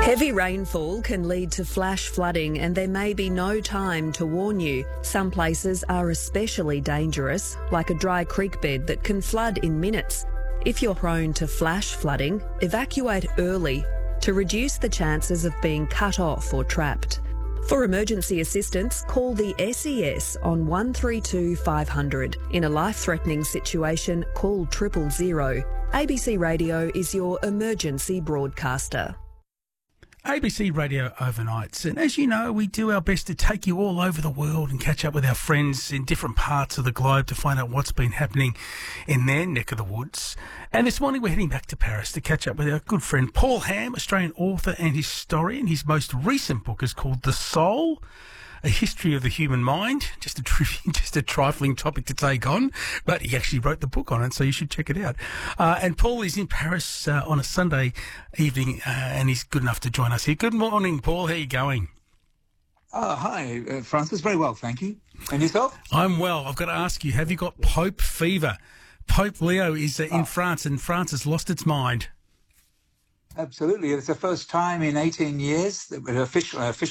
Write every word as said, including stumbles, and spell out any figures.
Heavy rainfall can lead to flash flooding and there may be no time to warn you. Some places are especially dangerous, like a dry creek bed that can flood in minutes. If you're prone to flash flooding, evacuate early to reduce the chances of being cut off or trapped. For emergency assistance, call the S E S on one three two five hundred. In a life-threatening situation, call triple zero. A B C Radio is your emergency broadcaster. A B C Radio Overnights, and as you know, we do our best to take you all over the world and catch up with our friends in different parts of the globe to find out what's been happening in their neck of the woods. And this morning we're heading back to Paris to catch up with our good friend Paul Ham, Australian author and historian. His most recent book is called The Soul, A History of the Human Mind. Just a tri- just a trifling topic to take on, but he actually wrote the book on it, so you should check it out. Uh, and Paul is in Paris uh, on a Sunday evening, uh, and he's good enough to join us here. Good morning, Paul. How are you going? Oh, hi, uh, Francis. Very well, thank you. And yourself? I'm well. I've got to ask you, have you got Pope fever? Pope Leo is uh, in oh. France, and France has lost its mind. Absolutely. It's the first time in eighteen years that an official, official